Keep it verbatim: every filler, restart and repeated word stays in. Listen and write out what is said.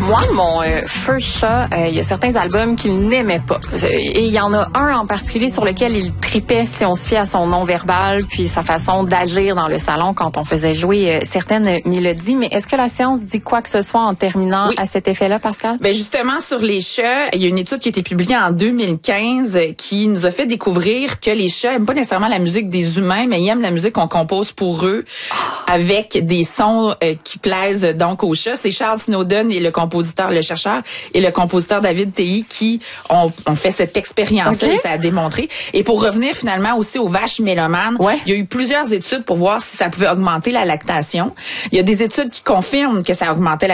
Moi, mon euh, feu chat, euh, il y a certains albums qu'il n'aimait pas. Et il y en a un en particulier sur lequel il tripait, si on se fie à son non-verbal, puis sa façon d'agir dans le salon quand on faisait jouer euh, certaines mélodies. Mais est-ce que la science dit quoi que ce soit en terminant oui. à cet effet-là, Pascal? Ben justement, sur les chats, il y a une étude qui a été publiée en deux mille quinze qui nous a fait découvrir que les chats aiment pas nécessairement la musique des humains, mais ils aiment la musique qu'on compose pour eux avec des sons euh, qui plaisent donc aux chats. C'est Charles Snowden et le compositeur, le chercheur et le compositeur David Tei qui ont, ont fait cette expérience-là okay. et ça a démontré. Et pour revenir finalement aussi aux vaches mélomanes, ouais. il y a eu plusieurs études pour voir si ça pouvait augmenter la lactation. Il y a des études qui confirment que ça augmentait la